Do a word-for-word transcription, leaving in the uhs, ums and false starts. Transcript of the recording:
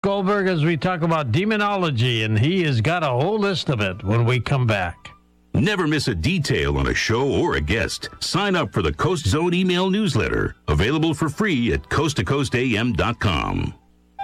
Goldberg as we talk about demonology, and he has got a whole list of it when we come back. Never miss a detail on a show or a guest. Sign up for the Coast Zone email newsletter, available for free at coast to coast a m dot com.